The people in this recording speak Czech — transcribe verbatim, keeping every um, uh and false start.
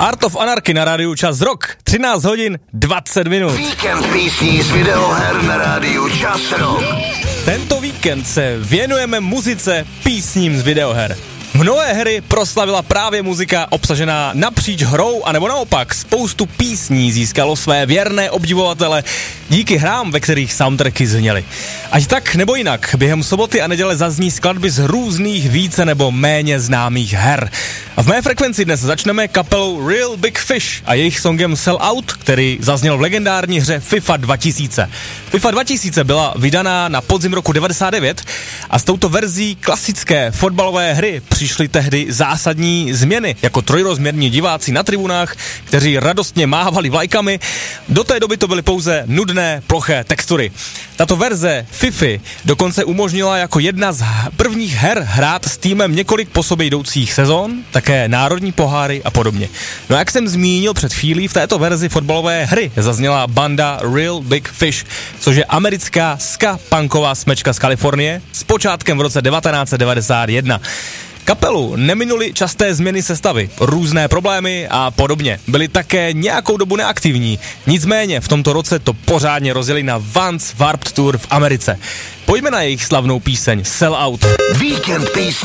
Art of Anarchy na rádiu Čas Rock, třináct hodin dvacet minut. Víkend písní z videoher na rádiu Čas Rock. Tento víkend se věnujeme muzice, písním z videoher. Mnohé hry proslavila právě muzika obsažená napříč hrou, anebo naopak spoustu písní získalo své věrné obdivovatele díky hrám, ve kterých soundtracky zněly. Ať tak nebo jinak, během soboty a neděle zazní skladby z různých více nebo méně známých her. A v mé frekvenci dnes začneme kapelou Real Big Fish a jejich songem Sell Out, který zazněl v legendární hře FIFA dva tisíce. FIFA dva tisíce byla vydaná na podzim roku devadesát devět a s touto verzí klasické fotbalové hry přišly tehdy zásadní změny, jako trojrozměrní diváci na tribunách, kteří radostně mávali vlajkami. Do té doby to byly pouze nudné, ploché textury. Tato verze FIFA dokonce umožnila jako jedna z prvních her hrát s týmem několik po sobě jdoucích sezon, také národní poháry a podobně. No jak jsem zmínil před chvílí, v této verzi fotbalové hry zazněla banda Real Big Fish, což je americká ska-punková smečka z Kalifornie s počátkem v roce devatenáct set devadesát jedna. Kapelu neminuli časté změny sestavy, různé problémy a podobně. Byli také nějakou dobu neaktivní, nicméně v tomto roce to pořádně rozjeli na Vans Warped Tour v Americe. Pojďme na jejich slavnou píseň Sell Out. Víkend písní.